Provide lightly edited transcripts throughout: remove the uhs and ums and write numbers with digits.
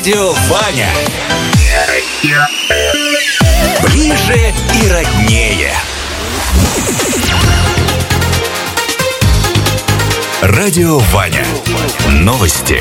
Радио Ваня. Ближе и роднее. Радио Ваня. Новости.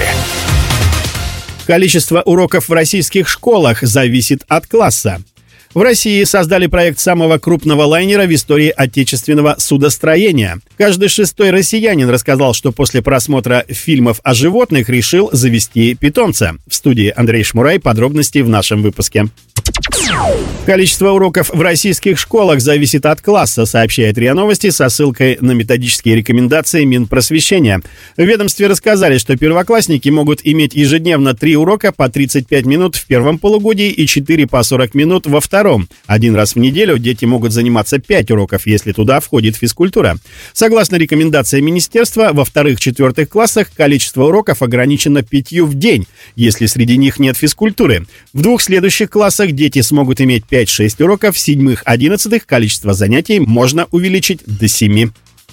Количество уроков в российских школах зависит от класса. В России создали проект самого крупного лайнера в истории отечественного судостроения. Каждый шестой россиянин рассказал, что после просмотра фильмов о животных решил завести питомца. В студии Андрей Шмурай. Подробности в нашем выпуске. Количество уроков в российских школах зависит от класса, сообщает РИА Новости со ссылкой на методические рекомендации Минпросвещения. В ведомстве рассказали, что первоклассники могут иметь ежедневно 3 урока по 35 минут в первом полугодии и 4 по 40 минут во втором. Один раз в неделю дети могут заниматься 5 уроков, если туда входит физкультура. Согласно рекомендациям министерства, во вторых-четвертых классах количество уроков ограничено 5 в день, если среди них нет физкультуры. В двух следующих классах дети смогут иметь 5-6 уроков, в 7-11 количество занятий можно увеличить до 7.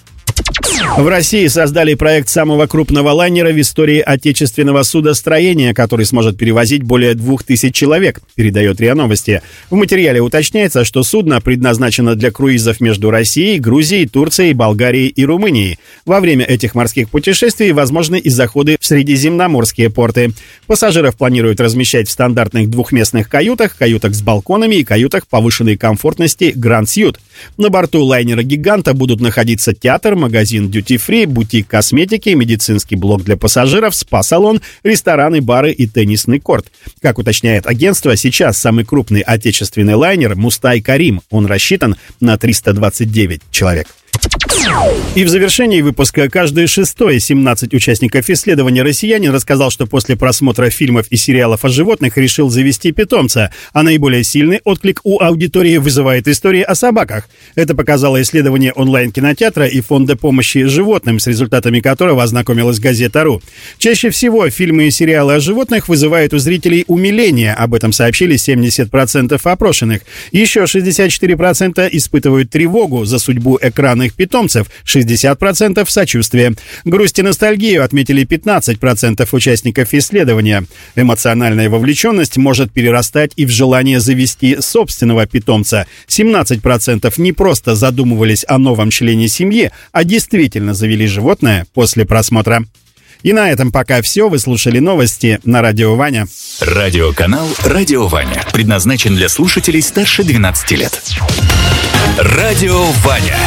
В России создали проект самого крупного лайнера в истории отечественного судостроения, который сможет перевозить более 2000 человек, передает РИА Новости. В материале уточняется, что судно предназначено для круизов между Россией, Грузией, Турцией, Болгарией и Румынией. Во время этих морских путешествий возможны и заходы в средиземноморские порты. Пассажиров планируют размещать в стандартных двухместных каютах, каютах с балконами и каютах повышенной комфортности Grand Suite. На борту лайнера-гиганта будут находиться театр, магазин дьюти-фри, бутик косметики, медицинский блок для пассажиров, спа-салон, рестораны, бары и теннисный корт. Как уточняет агентство, сейчас самый крупный отечественный лайнер «Мустай Карим». Он рассчитан на 329 человек. И в завершении выпуска каждый шестой 17 участников исследования россиянин рассказал, что после просмотра фильмов и сериалов о животных решил завести питомца, а наиболее сильный отклик у аудитории вызывает истории о собаках. Это показало исследование онлайн-кинотеатра и фонда помощи животным, с результатами которого ознакомилась газета.ру. Чаще всего фильмы и сериалы о животных вызывают у зрителей умиление, об этом сообщили 70% опрошенных. Еще 64% испытывают тревогу за судьбу экранных питомцев, 60% сочувствие. Грусть и ностальгию отметили 15% участников исследования. Эмоциональная вовлеченность может перерастать и в желание завести собственного питомца. 17% не просто задумывались о новом члене семьи, а действительно завели животное после просмотра. И на этом пока все. Вы слушали новости на Радио Ваня. Радиоканал «Радио Ваня» предназначен для слушателей старше 12 лет. Радио Ваня.